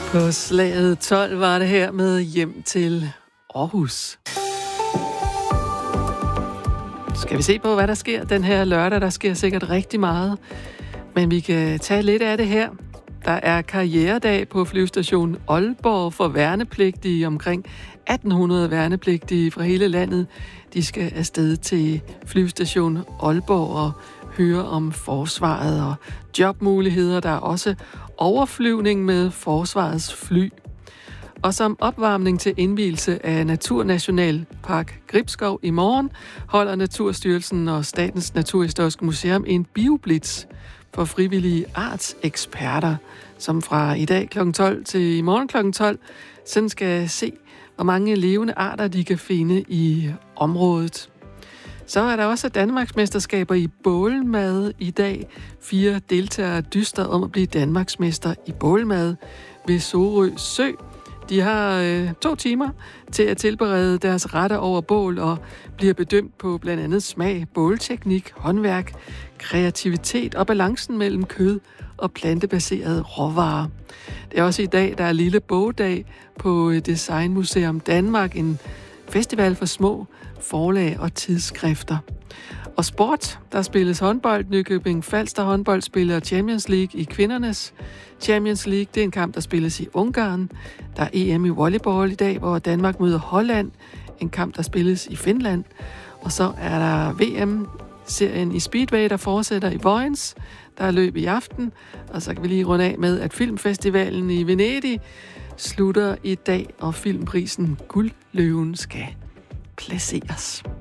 På slaget 12 var det her med Hjem til Aarhus. Skal vi se på, hvad der sker den her lørdag? Der sker sikkert rigtig meget, men vi kan tage lidt af det her. Der er karrieredag på flyvestation Aalborg for værnepligtige. Omkring 1800 værnepligtige fra hele landet. De skal afsted til flyvestation Aalborg og høre om forsvaret og jobmuligheder. Der er også overflyvning med forsvarets fly. Og som opvarmning til indvielse af Naturnationalpark Gribskov i morgen, holder Naturstyrelsen og Statens Naturhistoriske Museum en bioblitz for frivillige artseksperter, som fra i dag kl. 12 til i morgen kl. 12 sådan skal se, hvor mange levende arter de kan finde i området. Så er der også Danmarksmesterskaber i bålmad i dag. 4 deltagere dyster om at blive Danmarksmester i bålmad ved Sorø Sø. De har 2 timer til at tilberede deres retter over bål og bliver bedømt på blandt andet smag, bålteknik, håndværk, kreativitet og balancen mellem kød og plantebaserede råvarer. Det er også i dag, der er lille bogdag på Designmuseum Danmark, en festival for små forlag og tidsskrifter. Og sport, der spilles håndbold. Nykøbing Falster håndbold spiller Champions League i kvindernes Champions League. Det er en kamp, der spilles i Ungarn. Der er EM i volleyball i dag, hvor Danmark møder Holland. En kamp, der spilles i Finland. Og så er der VM-serien i Speedway, der fortsætter i Vojens. Der er løb i aften. Og så kan vi lige runde af med, at filmfestivalen i Venedig slutter i dag, og filmprisen Guldløven skal placeres.